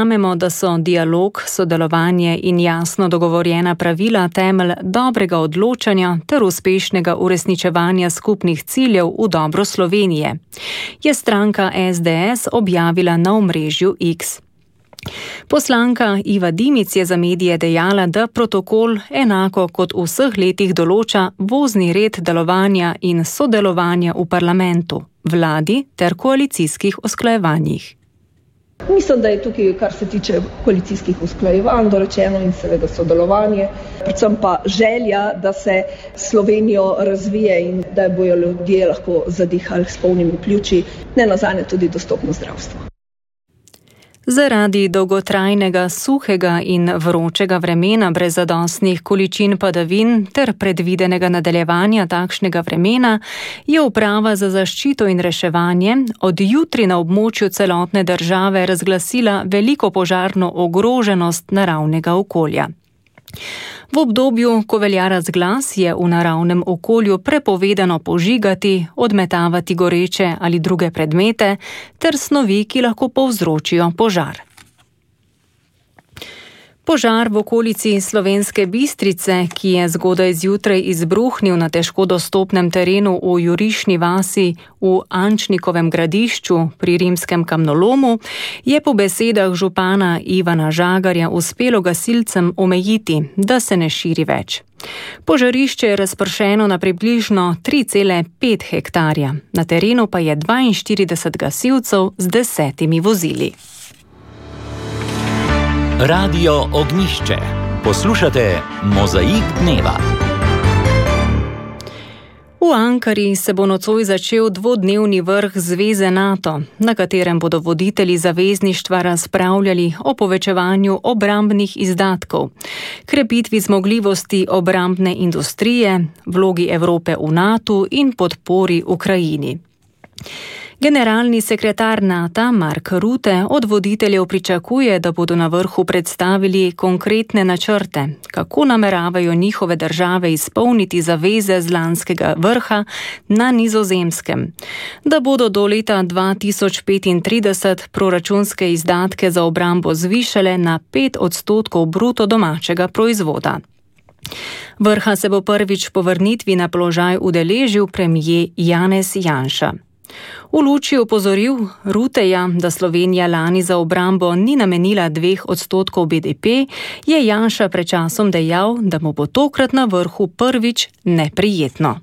Verjamemo, da so dialog, sodelovanje in jasno dogovorjena pravila temelj dobrega odločanja ter uspešnega uresničevanja skupnih ciljev v dobro Slovenije, je stranka SDS objavila na omrežju X. Poslanka Iva Dimic je za medije dejala, da protokol enako kot v vseh letih določa vozni red delovanja in sodelovanja v parlamentu, vladi ter koalicijskih usklajevanjih. Mislim, da je tukaj, kar se tiče koalicijskih usklajevanj, dorečeno in seveda sodelovanje, predvsem pa želja, da se Slovenijo razvije in da bojo ljudje lahko zadihali s polnimi pljuči, nenazadnje tudi dostopno zdravstvo. Zaradi dolgotrajnega, suhega in vročega vremena brez zadostnih količin padavin ter predvidenega nadaljevanja takšnega vremena je Uprava za zaščito in reševanje od jutri na območju celotne države razglasila veliko požarno ogroženost naravnega okolja. V obdobju, ko velja razglas, je v naravnem okolju prepovedano požigati, odmetavati goreče ali druge predmete ter snovi, ki lahko povzročijo požar. Požar v okolici Slovenske Bistrice, ki je zgodaj zjutraj izbruhnil na težko dostopnem terenu v Jurišni vasi v Ančnikovem Gradišču pri Rimskem kamnolomu, je po besedah župana Ivana Žagarja uspelo gasilcem omejiti, da se ne širi več. Požarišče je razpršeno na približno 3,5 hektarja, na terenu pa je 42 gasilcev z 10 vozili. Radio Ognjišče. Poslušate Mozaik dneva. V Ankari se bo nocoj začel dvodnevni vrh Zveze NATO, na katerem bodo voditelji zavezništva razpravljali o povečevanju obrambnih izdatkov, krepitvi zmogljivosti obrambne industrije, vlogi Evrope v NATO in podpori Ukrajini. Generalni sekretar NATO Mark Rutte od voditeljev pričakuje, da bodo na vrhu predstavili konkretne načrte, kako nameravajo njihove države izpolniti zaveze z lanskega vrha na Nizozemskem, da bodo do leta 2035 proračunske izdatke za obrambo zvišale na 5% bruto domačega proizvoda. Vrha se bo prvič po vrnitvi na položaj udeležil premier Janez Janša. V luči opozoril Rutteja, da Slovenija lani za obrambo ni namenila 2% BDP, je Janša pred časom dejal, da mu bo tokrat na vrhu prvič neprijetno.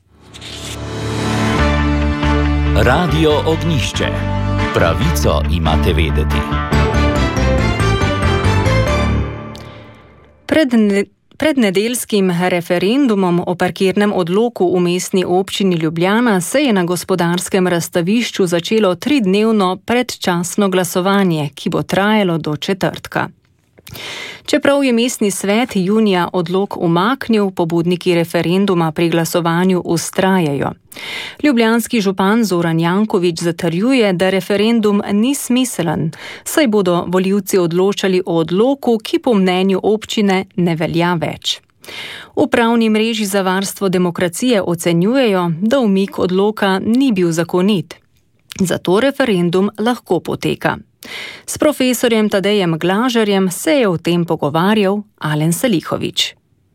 Radio Ognjišče. Pravico imate vedeti. Pred nedeljskim referendumom o parkirnem odloku v mestni občini Ljubljana se je na Gospodarskem razstavišču začelo 3-dnevno predčasno glasovanje, ki bo trajalo do četrtka. Čeprav je mestni svet junija odlok umaknil, pobudniki referenduma pri glasovanju vztrajajo. Ljubljanski župan Zoran Janković zatrjuje, da referendum ni smiselen, saj bodo volivci odločali o odloku, ki po mnenju občine ne velja več. V pravni mreži za varstvo demokracije ocenjujejo, da umik odloka ni bil zakonit. Zato referendum lahko poteka. S profesorjem Tadejem Glažarjem se je o tem pogovarjal Alen Salihović.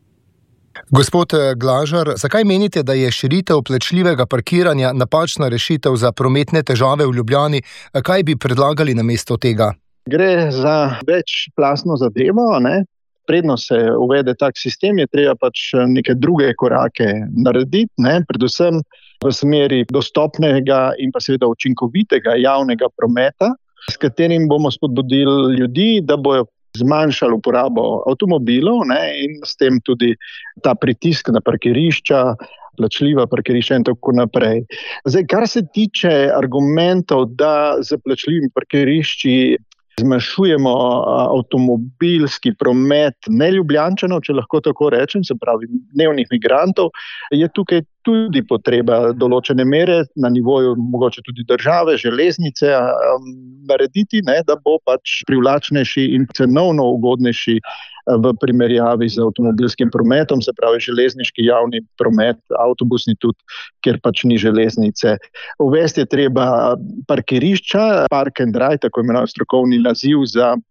Gospod Glažar, zakaj menite, da je širitev plačljivega parkiranja napačna rešitev za prometne težave v Ljubljani? Kaj bi predlagali namesto tega? Gre za večplastno zadevo, ne? Predno se uvede tak sistem, je treba pač neke druge korake narediti, ne? Predvsem v smeri dostopnega in pa seveda učinkovitega javnega prometa, s katerim bomo spodbudili ljudi, da bojo zmanjšali uporabo avtomobilov, ne, in s tem tudi ta pritisk na parkirišča, plačljiva parkirišča in tako naprej. Zdaj, kar se tiče argumentov, da z plačljivimi parkirišči zmanjšujemo avtomobilski promet neljubljančanov, če lahko tako rečem, se pravi dnevnih migrantov, je tukaj tudi potreba določene mere na nivoju mogoče tudi države, železnice narediti, ne, da bo pač privlačnejši in cenovno ugodnejši v primerjavi z avtomobilskim prometom, se pravi železniški javni promet, avtobusni tudi, ker pač ni železnice. Uvesti je treba parkirišča, park and ride, tako imenovani strokovni naziv za